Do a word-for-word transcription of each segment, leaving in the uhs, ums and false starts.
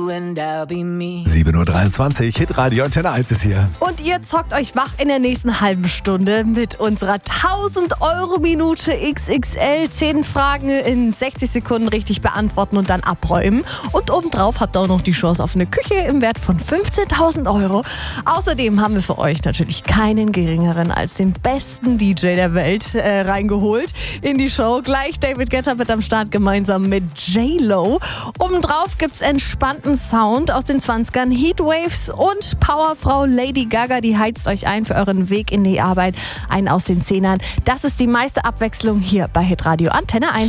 you and I'll be me. sieben Uhr dreiundzwanzig, Hitradio Antenne eins ist hier. Und ihr zockt euch wach in der nächsten halben Stunde mit unserer tausend Euro Minute X X L. zehn Fragen in sechzig Sekunden richtig beantworten und dann abräumen. Und obendrauf habt ihr auch noch die Chance auf eine Küche im Wert von fünfzehntausend Euro. Außerdem haben wir für euch natürlich keinen geringeren als den besten D J der Welt äh, reingeholt in die Show. Gleich David Guetta mit am Start gemeinsam mit J-Lo. Obendrauf gibt's entspannten Sound aus den zwanzigern, Heatwaves und Powerfrau Lady Gaga, die heizt euch ein für euren Weg in die Arbeit. Einen aus den Zehnern. Das ist die meiste Abwechslung hier bei Hitradio Antenne eins.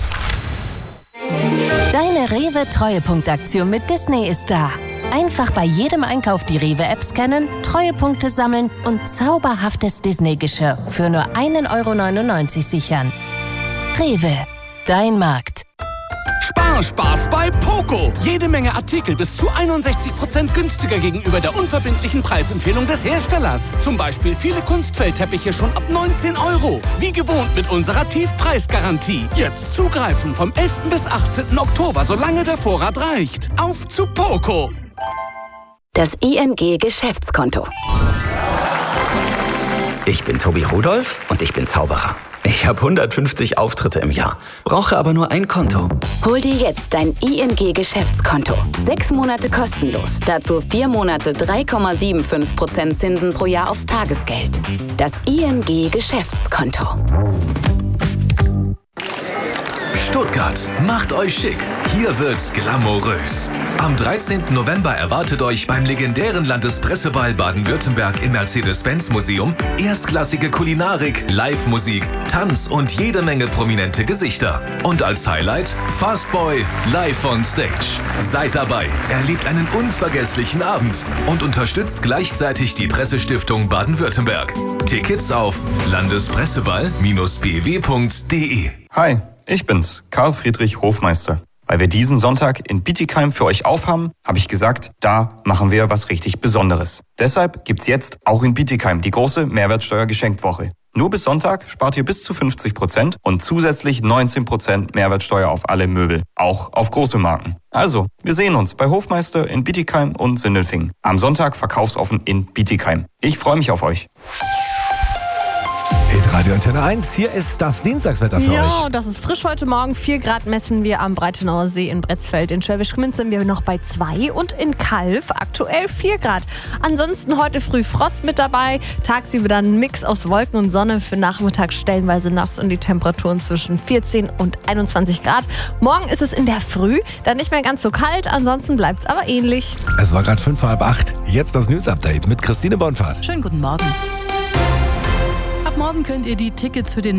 Deine Rewe-Treuepunktaktion mit Disney ist da. Einfach bei jedem Einkauf die Rewe-App scannen, Treuepunkte sammeln und zauberhaftes Disney-Geschirr für nur ein Euro neunundneunzig sichern. Rewe, dein Markt. Sparspaß bei Poco. Jede Menge Artikel bis zu einundsechzig Prozent günstiger gegenüber der unverbindlichen Preisempfehlung des Herstellers. Zum Beispiel viele Kunstfellteppiche schon ab neunzehn Euro. Wie gewohnt mit unserer Tiefpreisgarantie. Jetzt zugreifen vom elften bis achtzehnten Oktober, solange der Vorrat reicht. Auf zu Poco. Das I N G-Geschäftskonto. Ich bin Tobi Rudolph und ich bin Zauberer. Ich habe hundertfünfzig Auftritte im Jahr, brauche aber nur ein Konto. Hol dir jetzt dein I N G-Geschäftskonto. Sechs Monate kostenlos. Dazu vier Monate drei Komma fünfundsiebzig Prozent Zinsen pro Jahr aufs Tagesgeld. Das I N G-Geschäftskonto. Stuttgart, macht euch schick. Hier wird's glamourös. Am dreizehnten November erwartet euch beim legendären Landespresseball Baden-Württemberg im Mercedes-Benz-Museum erstklassige Kulinarik, Live-Musik, Tanz und jede Menge prominente Gesichter. Und als Highlight Fastboy live on stage. Seid dabei, erlebt einen unvergesslichen Abend und unterstützt gleichzeitig die Pressestiftung Baden-Württemberg. Tickets auf landespresseball Bindestrich b w punkt d e. Hi, ich bin's, Karl Friedrich Hofmeister. Weil wir diesen Sonntag in Bietigheim für euch aufhaben, habe ich gesagt, da machen wir was richtig Besonderes. Deshalb gibt's jetzt auch in Bietigheim die große Mehrwertsteuer-Geschenkwoche. Nur bis Sonntag spart ihr bis zu fünfzig Prozent und zusätzlich neunzehn Prozent Mehrwertsteuer auf alle Möbel, auch auf große Marken. Also, wir sehen uns bei Hofmeister in Bietigheim und Sindelfingen. Am Sonntag verkaufsoffen in Bietigheim. Ich freue mich auf euch. Hitradio Antenne eins, hier ist das Dienstagswetter für Ja, euch. das ist frisch heute Morgen. vier Grad messen wir am Breitenauer See in Bretzfeld. In Schwäbisch Gmünd sind wir noch bei zwei und in Calw aktuell vier Grad. Ansonsten heute früh Frost mit dabei. Tagsüber dann ein Mix aus Wolken und Sonne. Für Nachmittag stellenweise nass und die Temperaturen zwischen vierzehn und einundzwanzig Grad. Morgen ist es in der Früh dann nicht mehr ganz so kalt. Ansonsten bleibt es aber ähnlich. Es war gerade fünf vor halb acht. Jetzt das News-Update mit Christine Bonfahrt. Schönen guten Morgen. Ab morgen könnt ihr die Tickets für den